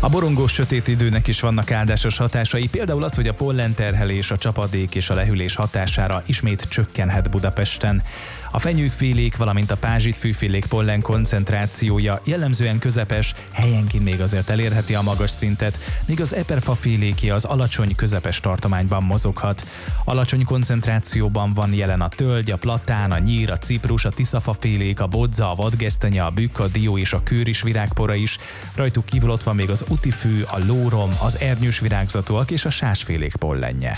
A borongós sötét időnek is vannak áldásos hatásai, például az, hogy a pollenterhelés, a csapadék és a lehűlés hatására ismét csökkenhet Budapesten. A fenyőfélék, valamint a pázsitfűfélék pollen koncentrációja jellemzően közepes, helyenként még azért elérheti a magas szintet, míg az eperfaféléké az alacsony-közepes tartományban mozoghat. Alacsony koncentrációban van jelen a tölgy, a platán, a nyír, a ciprus, a tiszafafélék, a bodza, a vadgesztenye, a bükk, a dió és a kőris virágpora is. Rajtuk kívül ott van még az utifű, a lórom, az ernyős virágzatúak és a sásfélék pollenje.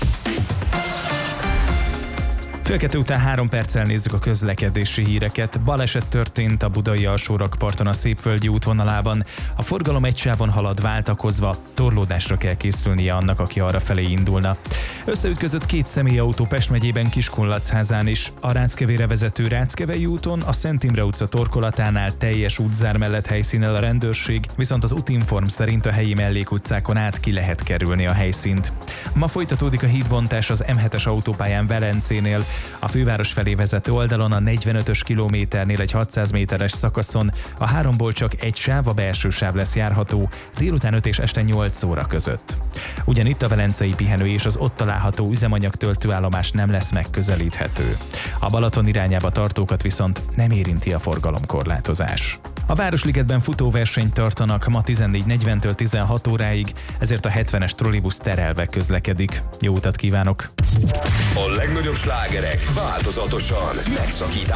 Fél 2 után 3 perccel nézzük a közlekedési híreket. Baleset történt a budai alsórakparton a Szépvölgyi útvonalában. A forgalom egy sávon halad váltakozva, torlódásra kell készülnie annak, aki arrafelé indulna. Összeütközött 2 személyautó Pest megyében Kiskunlacházán is. A Ráckevére vezető Ráckevei úton, a Szent Imre utca torkolatánál teljes útzár mellett helyszínel a rendőrség, viszont az Utinform szerint a helyi mellékutcákon át ki lehet kerülni a helyszínt. Ma folytatódik a hídbontás az M7-es autópályán Velencénél. A főváros felé vezető oldalon a 45-ös kilométernél egy 600 méteres szakaszon a 3-ból csak egy sáv, a belső sáv lesz járható délután 5 és este 8 óra között. Ugyanitt a velencei pihenő és az ott található üzemanyagtöltőállomás nem lesz megközelíthető. A Balaton irányába tartókat viszont nem érinti a forgalomkorlátozás. A Városligetben futóversenyt tartanak ma 14:40-től 16 óráig, ezért a 70-es trollibusz terelve közlekedik. Jó utat kívánok! A legnagyobb slágerek változatosan megszakításban.